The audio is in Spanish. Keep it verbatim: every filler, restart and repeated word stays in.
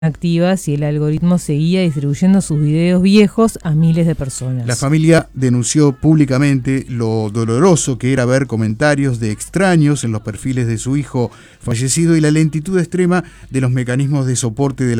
activas y el algoritmo seguía distribuyendo sus videos viejos a miles de personas. La familia denunció públicamente lo doloroso que era ver comentarios de extraños en los perfiles de su hijo fallecido y la lentitud extrema de los mecanismos de soporte de la